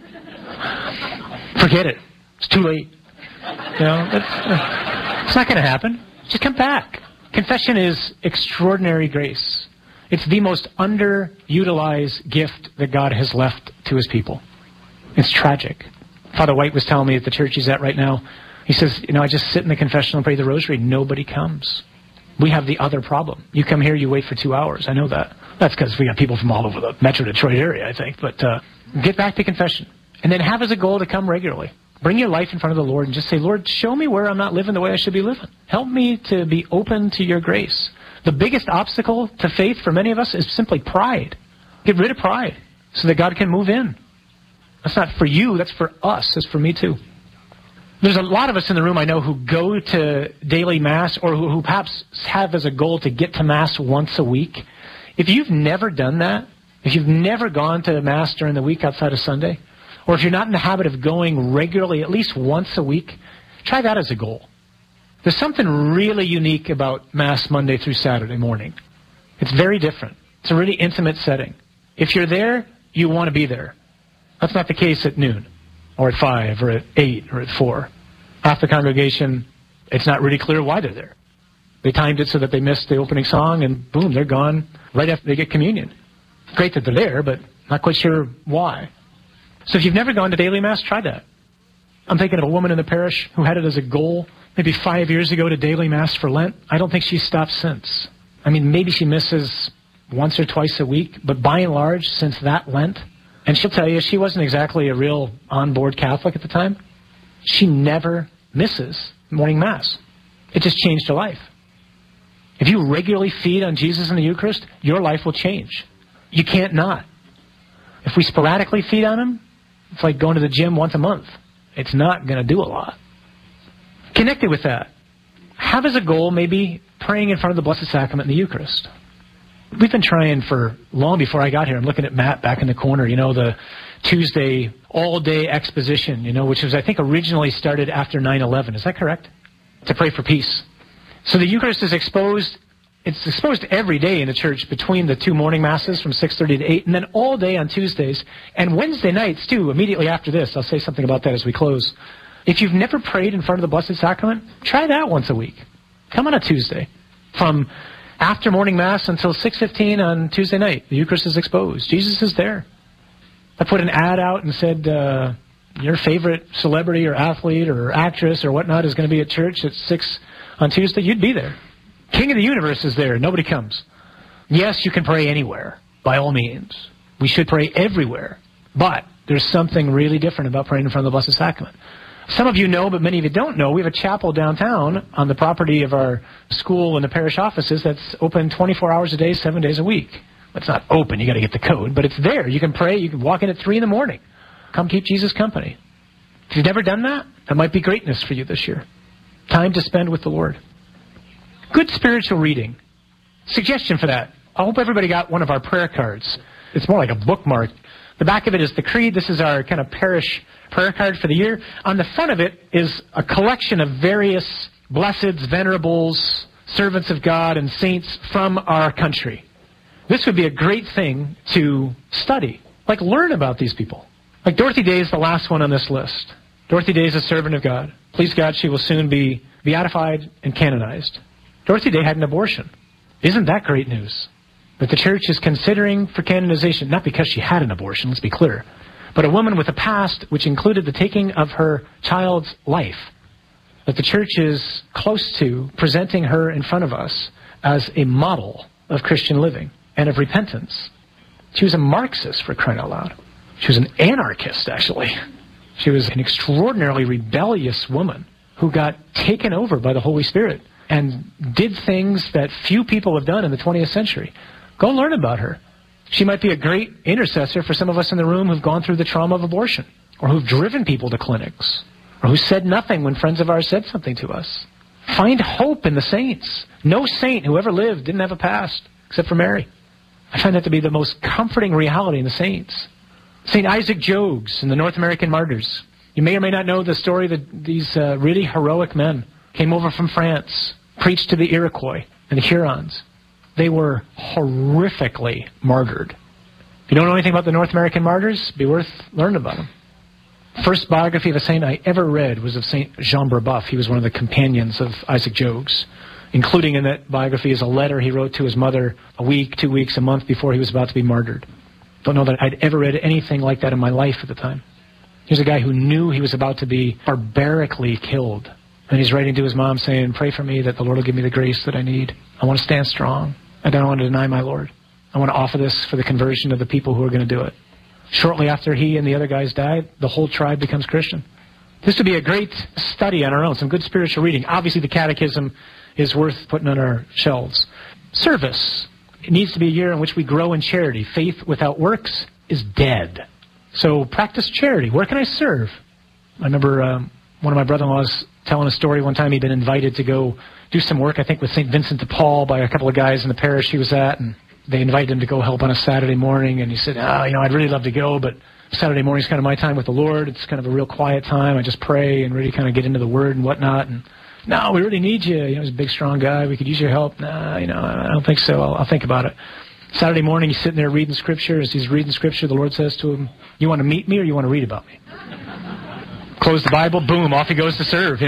Forget it. It's too late. You know, it's not going to happen. Just come back. Confession is extraordinary grace. It's the most underutilized gift that God has left to His people. It's tragic. Father White was telling me at the church he's at right now, he says, I just sit in the confessional and pray the rosary. Nobody comes. We have the other problem. You come here, you wait for 2 hours. I know that. That's because we got people from all over the Metro Detroit area, I think. But get back to confession. And then have as a goal to come regularly. Bring your life in front of the Lord and just say, Lord, show me where I'm not living the way I should be living. Help me to be open to your grace. The biggest obstacle to faith for many of us is simply pride. Get rid of pride so that God can move in. That's not for you, that's for us. That's for me too. There's a lot of us in the room I know who go to daily Mass or who perhaps have as a goal to get to Mass once a week. If you've never done that, if you've never gone to Mass during the week outside of Sunday, or if you're not in the habit of going regularly at least once a week, try that as a goal. There's something really unique about Mass Monday through Saturday morning. It's very different. It's a really intimate setting. If you're there, you want to be there. That's not the case at noon, or at 5, or at 8, or at 4. Half the congregation, it's not really clear why they're there. They timed it so that they missed the opening song, and boom, they're gone right after they get communion. Great that they're there, but not quite sure why. So if you've never gone to daily Mass, try that. I'm thinking of a woman in the parish who had it as a goal maybe 5 years ago to daily Mass for Lent. I don't think she's stopped since. I mean, maybe she misses once or twice a week, but by and large, since that Lent, and she'll tell you she wasn't exactly a real on-board Catholic at the time, she never misses morning Mass. It just changed her life. If you regularly feed on Jesus in the Eucharist, your life will change. You can't not. If we sporadically feed on Him, it's like going to the gym once a month. It's not going to do a lot. Connected with that, have as a goal maybe praying in front of the Blessed Sacrament in the Eucharist. We've been trying for long before I got here. I'm looking at Matt back in the corner, the Tuesday all-day exposition, which was, I think, originally started after 9/11. Is that correct? To pray for peace. So the Eucharist is exposed. It's exposed every day in the church between the 2 morning Masses from 6:30 to 8, and then all day on Tuesdays, and Wednesday nights, too, immediately after this. I'll say something about that as we close. If you've never prayed in front of the Blessed Sacrament, try that once a week. Come on a Tuesday. From after morning Mass until 6:15 on Tuesday night, the Eucharist is exposed. Jesus is there. I put an ad out and said, your favorite celebrity or athlete or actress or whatnot is going to be at church at 6 on Tuesday. You'd be there. King of the universe is there. Nobody comes. Yes, you can pray anywhere, by all means. We should pray everywhere. But there's something really different about praying in front of the Blessed Sacrament. Some of you know, but many of you don't know, we have a chapel downtown on the property of our school and the parish offices that's open 24 hours a day, 7 days a week. It's not open, you got to get the code, but it's there. You can pray, you can walk in at 3 in the morning. Come keep Jesus company. If you've never done that, that might be greatness for you this year. Time to spend with the Lord. Good spiritual reading. Suggestion for that. I hope everybody got one of our prayer cards. It's more like a bookmark. The back of it is the creed. This is our kind of parish prayer card for the year. On the front of it is a collection of various blesseds, venerables, servants of God, and saints from our country. This would be a great thing to study. Like, learn about these people. Like Dorothy Day is the last one on this list. Dorothy Day is a servant of God. Please God, she will soon be beatified and canonized. Dorothy Day had an abortion. Isn't that great news? That the church is considering for canonization, not because she had an abortion, let's be clear, but a woman with a past which included the taking of her child's life. That the church is close to presenting her in front of us as a model of Christian living and of repentance. She was a Marxist, for crying out loud. She was an anarchist, actually. She was an extraordinarily rebellious woman who got taken over by the Holy Spirit and did things that few people have done in the 20th century. Go learn about her. She might be a great intercessor for some of us in the room who've gone through the trauma of abortion, or who've driven people to clinics, or who said nothing when friends of ours said something to us. Find hope in the saints. No saint who ever lived didn't have a past, except for Mary. I find that to be the most comforting reality in the saints. St. Isaac Jogues and the North American martyrs. You may or may not know the story that these really heroic men came over from France, preached to the Iroquois and the Hurons. They were horrifically martyred. If you don't know anything about the North American martyrs, it'd be worth learning about them. First biography of a saint I ever read was of St. Jean Brebeuf. He was one of the companions of Isaac Jogues. Including in that biography is a letter he wrote to his mother a week, 2 weeks, a month before he was about to be martyred. Don't know that I'd ever read anything like that in my life at the time. Here's a guy who knew he was about to be barbarically killed. And he's writing to his mom saying, pray for me that the Lord will give me the grace that I need. I want to stand strong. I don't want to deny my Lord. I want to offer this for the conversion of the people who are going to do it. Shortly after he and the other guys died, the whole tribe becomes Christian. This would be a great study on our own, some good spiritual reading. Obviously, the Catechism is worth putting on our shelves. Service. It needs to be a year in which we grow in charity. Faith without works is dead. So practice charity. Where can I serve? I remember one of my brother-in-laws telling a story one time. He'd been invited to go do some work, I think, with St. Vincent de Paul by a couple of guys in the parish he was at, and they invited him to go help on a Saturday morning, and he said, I'd really love to go, but Saturday morning is kind of my time with the Lord. It's kind of a real quiet time. I just pray and really kind of get into the Word and whatnot, and no, we really need you. He's a big, strong guy. We could use your help. I don't think so. I'll think about it. Saturday morning, he's sitting there reading Scripture. As he's reading Scripture, the Lord says to him, you want to meet me or you want to read about me? Close the Bible, boom, off he goes to serve,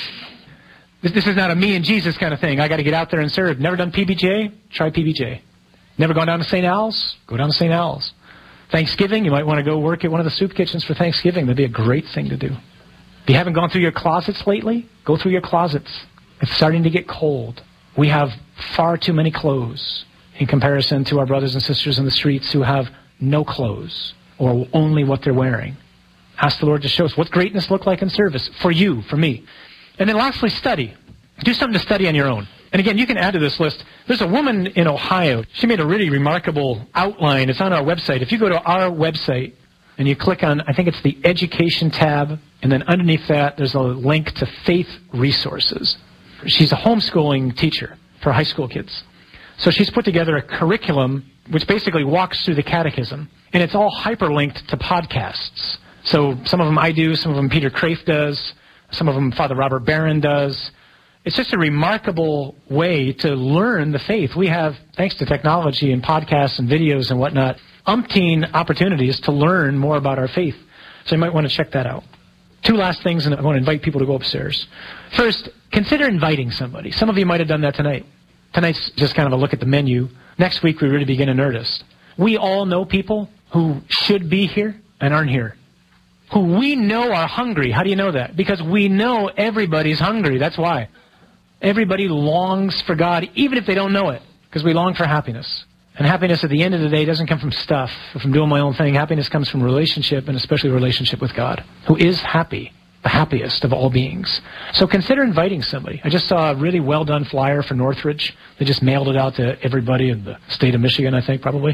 This is not a me and Jesus kind of thing. I got to get out there and serve. Never done PBJ? Try PBJ. Never gone down to St. Al's? Go down to St. Al's. Thanksgiving, you might want to go work at one of the soup kitchens for Thanksgiving. That'd be a great thing to do. If you haven't gone through your closets lately, go through your closets. It's starting to get cold. We have far too many clothes in comparison to our brothers and sisters in the streets who have no clothes or only what they're wearing. Ask the Lord to show us what's greatness look like in service for you, for me. And then lastly, study. Do something to study on your own. And again, you can add to this list. There's a woman in Ohio. She made a really remarkable outline. It's on our website. If you go to our website and you click on, I think it's the Education tab, and then underneath that, there's a link to Faith Resources. She's a homeschooling teacher for high school kids. So she's put together a curriculum which basically walks through the catechism, and it's all hyperlinked to podcasts. So some of them I do, some of them Peter Kraft does, some of them Father Robert Barron does. It's just a remarkable way to learn the faith. We have, thanks to technology and podcasts and videos and whatnot, umpteen opportunities to learn more about our faith. So you might want to check that out. Two last things, and I want to invite people to go upstairs. First, consider inviting somebody. Some of you might have done that tonight. Tonight's just kind of a look at the menu. Next week, we really begin in earnest. We all know people who should be here and aren't here, who we know are hungry. How do you know that? Because we know everybody's hungry. That's why. Everybody longs for God, even if they don't know it, because we long for happiness. And happiness at the end of the day doesn't come from stuff or from doing my own thing. Happiness comes from relationship, and especially relationship with God, who is happy, the happiest of all beings. So consider inviting somebody. I just saw a really well-done flyer for Northridge. They just mailed it out to everybody in the state of Michigan, I think, probably,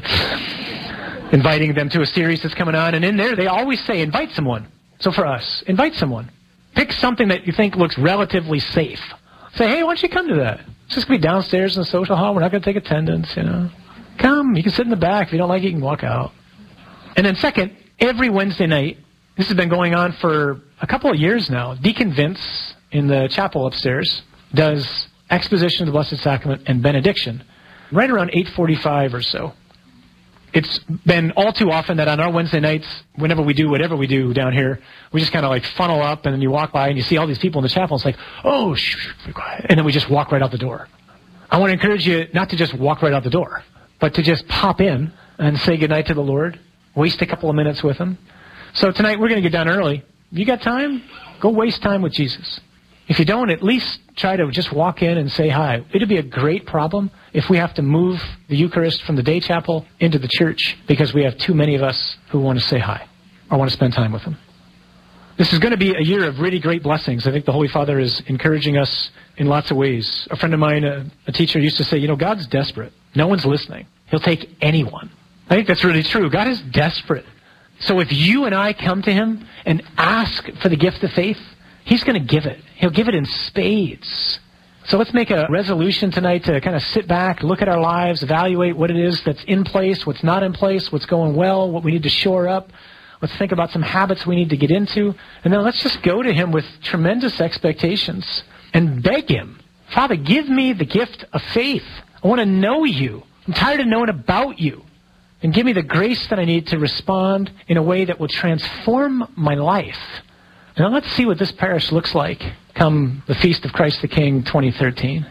inviting them to a series that's coming on. And in there, they always say, invite someone. So for us, invite someone. Pick something that you think looks relatively safe. Say, hey, why don't you come to that? It's just going to be downstairs in the social hall. We're not going to take attendance, Come. You can sit in the back. If you don't like it, you can walk out. And then second, every Wednesday night, this has been going on for a couple of years now, Deacon Vince in the chapel upstairs does exposition of the Blessed Sacrament and benediction right around 8:45 or so. It's been all too often that on our Wednesday nights, whenever we do whatever we do down here, we just kind of like funnel up, and then you walk by and you see all these people in the chapel. It's like, oh, shh, be quiet. And then we just walk right out the door. I want to encourage you not to just walk right out the door, but to just pop in and say goodnight to the Lord, waste a couple of minutes with Him. So tonight we're going to get done early. If you got time, go waste time with Jesus. If you don't, at least try to just walk in and say hi. It'd be a great problem if we have to move the Eucharist from the day chapel into the church because we have too many of us who want to say hi or want to spend time with Him. This is going to be a year of really great blessings. I think the Holy Father is encouraging us in lots of ways. A friend of mine, a teacher, used to say, God's desperate. No one's listening. He'll take anyone. I think that's really true. God is desperate. So if you and I come to him and ask for the gift of faith, he's going to give it. He'll give it in spades. So let's make a resolution tonight to kind of sit back, look at our lives, evaluate what it is that's in place, what's not in place, what's going well, what we need to shore up. Let's think about some habits we need to get into. And then let's just go to him with tremendous expectations and beg him, Father, give me the gift of faith. I want to know you. I'm tired of knowing about you. And give me the grace that I need to respond in a way that will transform my life. Now let's see what this parish looks like come the Feast of Christ the King 2013.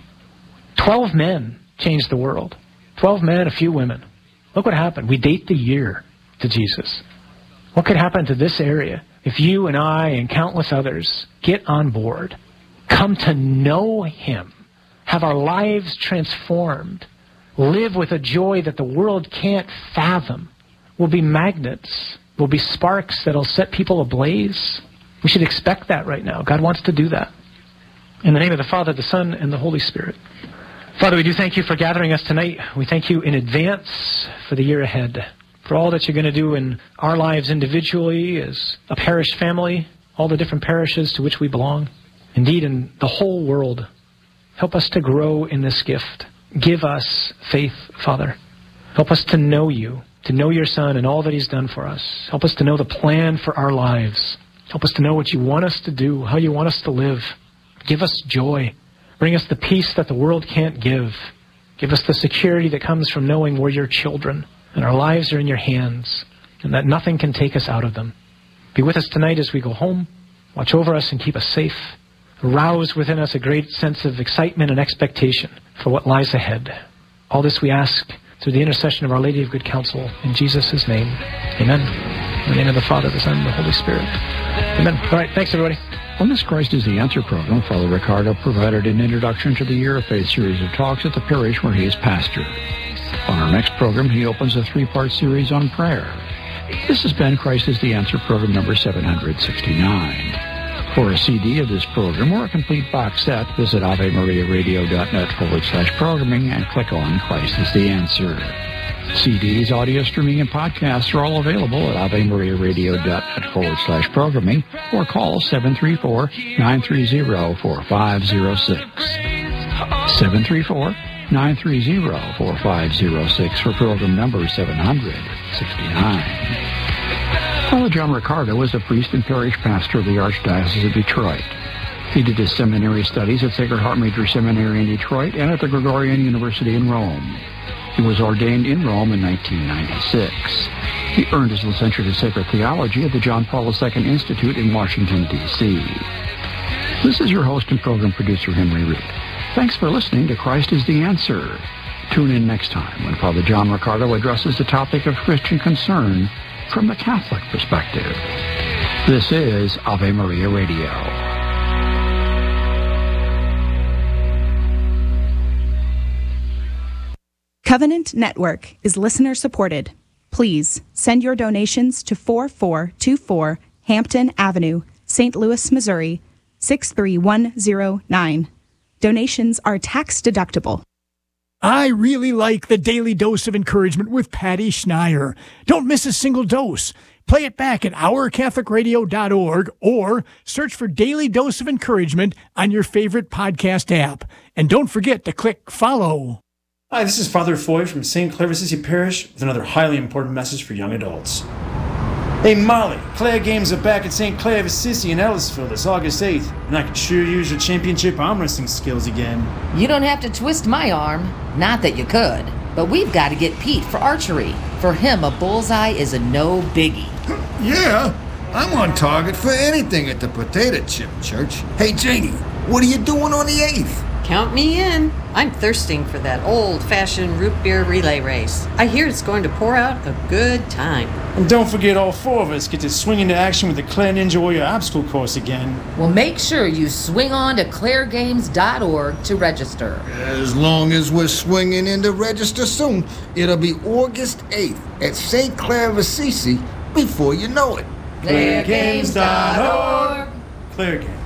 12 men changed the world. 12 men, a few women. Look what happened. We date the year to Jesus. What could happen to this area if you and I and countless others get on board, come to know him, have our lives transformed, live with a joy that the world can't fathom? We'll be magnets. We'll be sparks that'll set people ablaze. We should expect that right now. God wants to do that. In the name of the Father, the Son, and the Holy Spirit. Father, we do thank you for gathering us tonight. We thank you in advance for the year ahead, for all that you're going to do in our lives individually as a parish family, all the different parishes to which we belong, indeed in the whole world. Help us to grow in this gift. Give us faith, Father. Help us to know you, to know your Son and all that he's done for us. Help us to know the plan for our lives. Help us to know what you want us to do, how you want us to live. Give us joy. Bring us the peace that the world can't give. Give us the security that comes from knowing we're your children and our lives are in your hands and that nothing can take us out of them. Be with us tonight as we go home. Watch over us and keep us safe. Arouse within us a great sense of excitement and expectation for what lies ahead. All this we ask through the intercession of Our Lady of Good Counsel. In Jesus' name, amen. In the name of the Father, the Son, and the Holy Spirit. Amen. All right, thanks everybody. On this Christ is the Answer program, Father Ricardo provided an introduction to the Year of Faith series of talks at the parish where he is pastor. On our next program, he opens a 3-part series on prayer. This has been Christ is the Answer program number 769. For a CD of this program or a complete box set, visit AveMariaRadio.net/programming and click on Christ is the Answer. CDs, audio streaming, and podcasts are all available at AveMariaRadio.net/programming or call 734-930-4506. 734-930-4506 for program number 769. Father John Ricardo was a priest and parish pastor of the Archdiocese of Detroit. He did his seminary studies at Sacred Heart Major Seminary in Detroit and at the Gregorian University in Rome. He was ordained in Rome in 1996. He earned his licentiate in sacred theology at the John Paul II Institute in Washington, D.C. This is your host and program producer, Henry Reed. Thanks for listening to Christ is the Answer. Tune in next time when Father John Ricardo addresses the topic of Christian concern from the Catholic perspective. This is Ave Maria Radio. Covenant Network is listener supported. Please send your donations to 4424 Hampton Avenue, St. Louis, Missouri, 63109. Donations are tax deductible. I really like the Daily Dose of Encouragement with Patty Schneier. Don't miss a single dose. Play it back at ourcatholicradio.org or search for Daily Dose of Encouragement on your favorite podcast app. And don't forget to click follow. Hi, this is Father Foy from St. Clare of Assisi Parish with another highly important message for young adults. Hey Molly, Clare Games are back at St. Clare of Assisi in Ellisville this August 8th, and I could sure use your championship arm wrestling skills again. You don't have to twist my arm. Not that you could. But we've got to get Pete for archery. For him, a bullseye is a no biggie. Yeah, I'm on target for anything at the Potato Chip Church. Hey Janie, what are you doing on the 8th? Count me in. I'm thirsting for that old-fashioned root beer relay race. I hear it's going to pour out a good time. And don't forget all 4 of us get to swing into action with the Clare Ninja Warrior obstacle course again. Well, make sure you swing on to claregames.org to register. As long as we're swinging in to register soon, it'll be August 8th at St. Clare of Assisi before you know it. claregames.org. Clare Games.